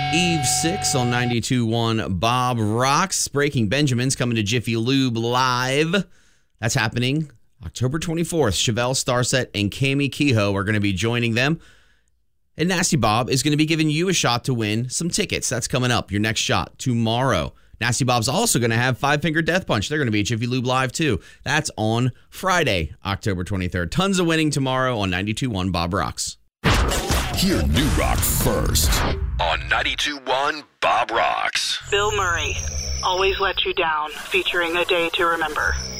Eve 6 on 92.1 Bob Rocks. Breaking Benjamin's coming to Jiffy Lube live. That's happening October 24th. Chevelle Starset and Cami Kehoe are going to be joining them. And Nasty Bob is going to be giving you a shot to win some tickets. That's coming up, your next shot tomorrow. Nasty Bob's also going to have Five Finger Death Punch. They're going to be at Jiffy Lube live too. That's on Friday, October 23rd. Tons of winning tomorrow on 92.1 Bob Rocks. Hear New Rock first on 92.1 Bob Rocks. Bill Murray, Always Let You Down, featuring A Day to Remember.